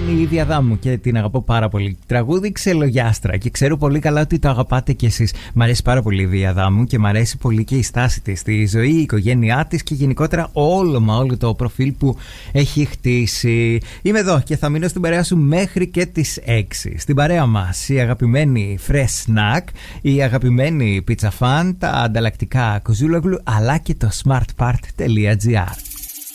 Ήταν η Ήδη Αδάμου και την αγαπώ πάρα πολύ. Τραγούδι Ξελογιάστρα και ξέρω πολύ καλά ότι το αγαπάτε κι εσείς. Μ' αρέσει πάρα πολύ η Ήδη Αδάμου και μ' αρέσει πολύ και η στάση της στη ζωή, η οικογένειά της και γενικότερα όλο το προφίλ που έχει χτίσει. Είμαι εδώ και θα μείνω στην παρέα σου μέχρι και τις 6. Στην παρέα μας η αγαπημένη Fresh Snack, η αγαπημένη Pizza Fan, τα ανταλλακτικά Κοζούλογλου αλλά και το smartpart.gr.